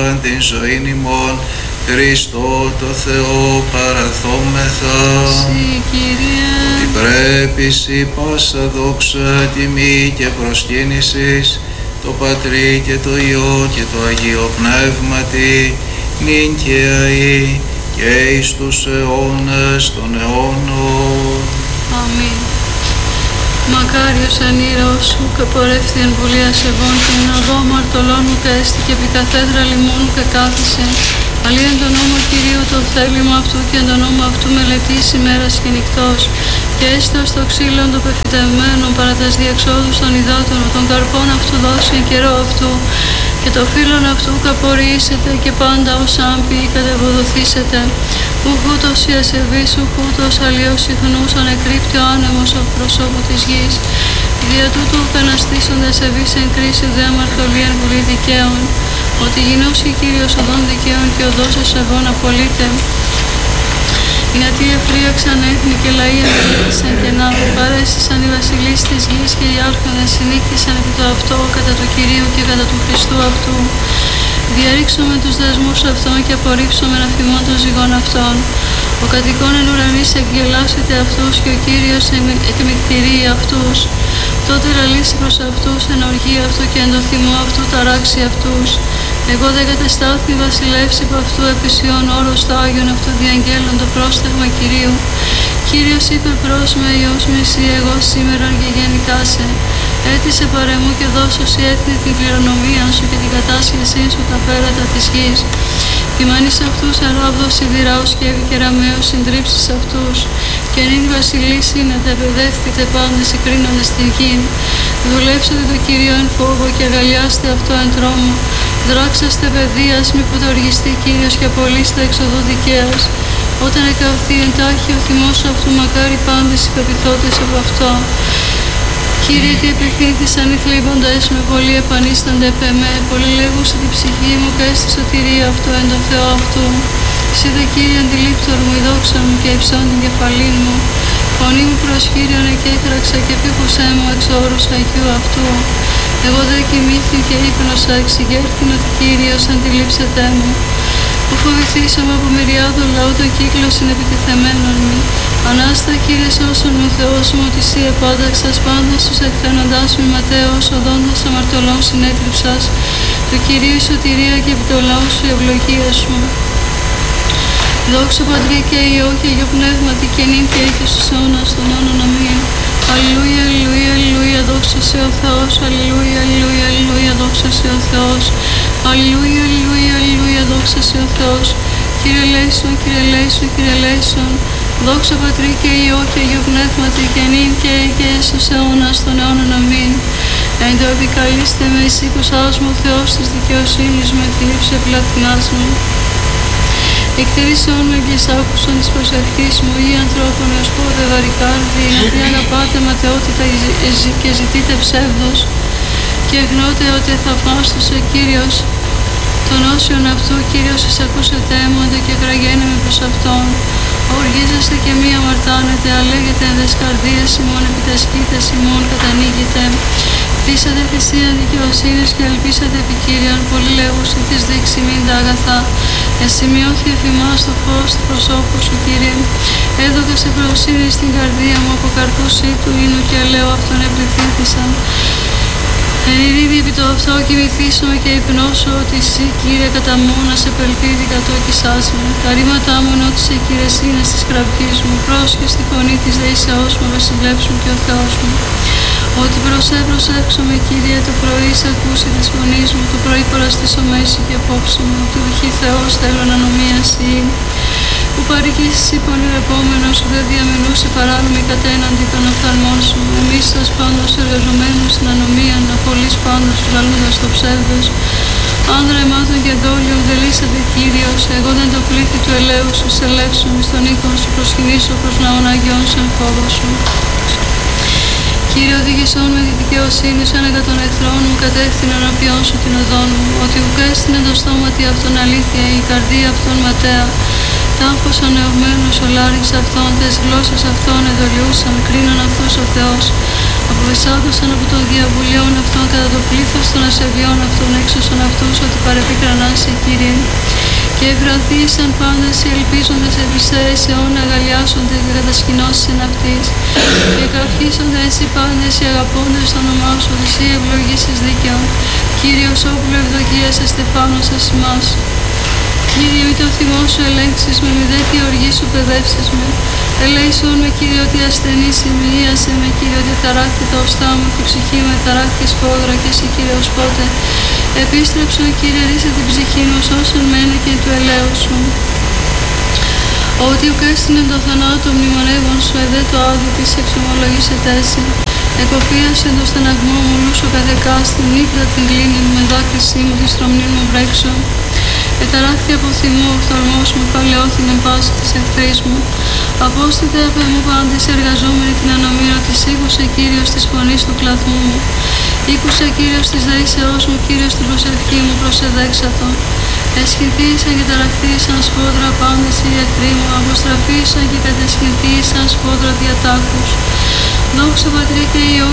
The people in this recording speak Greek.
έσωσαν την ζωήν ημών, Χριστό το Θεό παραθόμεθα. Συ, Κύριε. Ότι πρέπει σοι πάσα δόξα, τιμή και προσκύνησης, το Πατρί και το Υιό και το Αγίο Πνεύματι, νυν και αεί και εις τους αιώνας των αιώνων. Αμήν. Μακάριος εν ήρωος σου και πορεύθη εν βουλία σεβών και εν οδό μαρτωλών μου και έστη και επί καθέδρα λιμώνου και κάθισε. Αλλή εν το νόμο Κυρίου το θέλημα αυτού και εν το νόμο αυτού μελετής ημέρας και νυχτός. Και έστω στο ξύλον των πεφυτευμένων παρά τας διεξόδους των υδάτων, των καρπών αυτού δώσει εν καιρό αυτού. Και το φύλλον αυτού καπορίσετε και πάντα ως άμπη κατεβοδοθήσετε. Ουχούτος η ασεβής, ουχούτος αλλιώς συχνούς ανεκρύπτει ο άνεμος από προσώπου της γης. Δια τούτου καναστήσονται ασεβείς εν κρίση δε αμαρτωλή εν βουλή δικαίων. Ότι γινώσει Κύριος οδών δικαίων και οδός ασεβών απολύται. Γιατί εφρίαξαν έθνη και λαοί ανελήθησαν και να παρέστησαν οι βασιλείς της γης και οι άρχοντες συνήχθησαν επί το αυτό κατά του Κυρίου και κατά του Χριστού αυτού. Διαρρήξουμε τους δεσμούς αυτών και απορρίψουμε αφημών των ζυγών αυτών. Ο κατοικών εν ουρανής εκγελάσεται αυτούς και ο Κύριος εκμυκτηρεί αυτούς. Τότε ραλήσει προς αυτούς εν οργή αυτού και εν το θυμό αυτού ταράξει αυτούς. Εγώ δεν κατεστάθη βασιλεύς υπ' αυτού επισιών όρος το Άγιον αυτού διαγγέλων το πρόσταγμα Κυρίου. Κύριος είπε προς με Υιός με εσύ εγώ σήμερον και γενικά σε. Έτησε παρεμού και δώσω σοι έθνη την κληρονομία σου και την κατάσχεσή σου τα πέρατα της γης. Κυμανείς αυτούς αράβδος σιδηράους και ευικεραμαίους συντρίψεις αυτούς. Και νυν βασιλείς είναι τα παιδεύτητε πάντες εκρίνονται στη γη. Δουλέψατε το Κύριο εν φόβο και αγαλιάστε αυτό εν τρόμο. Δράξαστε παιδείας μη ποτοργιστεί Κύριος και απολύστε εξοδού δικαίας. Όταν εκαυθεί εντάχει ο θυμός αυτού μακάρι πάντες οι πεποιθώτες από αυτό. Κύριε, τι επιθύθησαν οι θλίβοντες με πολύ επανίστανται επ' εμέ, πολύ λέγουσε την ψυχή μου και στη σωτηρία αυτού εν το Θεό αυτού. Συ δε Κύριε αντιλήπτορ μου, η δόξα μου και υψών την κεφαλήν μου. Φωνή μου προσχύριωνε και έκραξα και πήχουσέ μου εξ όρους Αγίου αυτού. Εγώ δε κοιμήθη και ύπνοσα εξηγέρθην ότι Κύριος αντιλήψετέ μου. Που φοβηθήσαμε από μυριάδων λαού το κύκλο συνεπιτιθεμένων μη. Ανάστα Κύριε σώσον μου Θεός μου ότι Συ επάνταξας πάντα στους εκθένοντάς μη ματέως οδόντας αμαρτωλών συνέτριψας. Του Κυρίου η σωτηρία και επί το λαό σου οι ευλογίες μου. Δόξα Πατρί και Υιό και Αγιο Πνεύματι και νυν και έχει στους αιώνας των αιώνων. Αμήν. Αλληλούια, αλληλούια, αλληλούια, δόξα σε ο Θεός. Αλληλούια, αλληλούια, αλληλούια, δόξα σε ο Θεός. Αλληλούια, αλληλούια, αλληλούια, δόξα σε ο Θεός. Κύριε λέησον, Κύριε λέησον, Κύριε λέησον. Δόξα Πατρί και Υιό και Αγιο Πνεύματι και νυν και στους αιώνας των αιώνων. Αμήν. Εν το επικαλείστε με εις οίκουσάς μου Θεός της δικαιοσύνης μου, εθλίψε πλαθυνάς μου. Εκτηρήσεων με και εισάκουσον της προσευχής μου ή ανθρώπων έως πόδε βαρικάρδι, ότι αγαπάτε ματαιότητα και ζητείτε ψεύδος και γνώτε ότι θαυμάστωσε Κύριος των όσιων αυτού. Κύριος εισακούσετε έμονται και κραγένε προς Αυτόν. Οργίζεστε και μη αμαρτάνετε, αλέγετε εν δες καρδίες ημών, επιτασκείτες ημών κατανοίγετε. Κτίσατε θυσία δικαιοσύνης και ελπίσατε επί Κύριον, πολύ λέγουσι της δείξει μην τα αγαθά. Εσημειώθη εφημάς το φως του προσώπου σου, Κύριε. Έδωκα σε προσύνη στην καρδία μου, από καρπούσι του ίνου και λέω αυτόν ευληθήθησαν. Εν ειρήνη επί το αυτό κοιμηθήσουμε και υπνώσω ότι Συ, Κύριε, κατά μου να σε πελπίδη κατόκισάς μου. Τα ρήματά μου νότισε κυρεσίνες της κραυγής μου, πρόσχε στη φωνή της δεήσεώς μου, βασιλεύς μου και ο Θεός μου. Ότι προσέψομαι, Κύριε, το πρωί σε ακούσει της φωνής μου, το πρωί παραστήσω μέση και απόψε μου, του δοχή Θεός θέλω να νομίαση. Που παρικήσεις υπονηρεπόμενος σου, δεν διαμενούσε παράνομη κατέναντι των οφθαλμών σου. Εμείς σας πάντως εργαζομένους στην ανομία, απολύς πάντως του λαλούντας το ψεύδος. Άνδρα εμάτων και δόλιων δελήσατε Κύριος, εγώ δεν το πλήθη του ελέου σου, σε ελεύσουν εις τον οίκον σου, προσκυνήσω προς λαών Αγιών σε φόβο σου. Κύριε, οδήγησόν με τη δικαιοσύνη σου έναγα των εχθρών μου, κατεύθυνε ενώπιόν σου την οδόν μου. Ότι ουκ έστεινε το στόματι αυτόν αλήθεια, η καρδία αυτόν ματέα. Τάφος ανεωμένος ο λάρυγς αυτών, τες γλώσσες αυτών εδολιούσαν, κρίνον αυτούς ο Θεός. Αποβεσάντωσαν από των διαβουλίων αυτών κατά το πλήθος των ασεβιών αυτών έξωσον αυτούς ότι παρεπίκραναν σε Κύριε. Και ευραδίσαν πάντες οι ελπίζοντες επί σε αιώνα αγαλιάσονται και κατασκηνώσεις εν αυτής. Και καυχήσονται εσύ πάντες οι αγαπώντες το όνομά σου, εσύ ευλογήσεις δίκαιον. Κύριος όπλο ευδοκίας εστεφάνωσας ημάς. Κύριε, μη το θυμό σου ελέγξεις με, μη δε τη οργή σου παιδεύσεις με. Ελέησον με, Κύριε, ότι ασθενής είμαι, ίασε με, Κύριε, ότι ταράχτη τα οστά μου και η ψυχή με ταράχτη σφόδρα και εσύ, Κύριε, ως πότε. Επίστρεψον, Κύριε, ρίσε την ψυχή μου, σώσον μένε και του ελέου σου. Ότι ουκ έστεινε το θανάτο μνημονεύων σου, εδέ το άδειο της εξομολογήσε τέση. Εκοπίασε το στεναγμό μου, λούσο καθεκάστη, νύχτα την κλίνη μου, με δάκρυσή μου, τη στρομνή μου βρέξω. Εταράχθη από θυμό, ο φθαλμός μου παλαιώθην εν πάση της εχθρής μου. Απόστητε απ' εμού πάντες εργαζόμενοι την ανομήρα της, ήκουσε Κύριος της φωνής του κλαθμού μου. Ήκουσε Κύριος της δεήσεώς μου, Κύριος την προσευχή μου προσεδέξατο. Εσχυνθήσαν και ταραχθήσαν σφόδρα πάντες οι εχθροί μου, αποστραφήσαν και κατεσχυνθήσαν σφόδρα διατάκους. Δόξα Πατρί και Υιό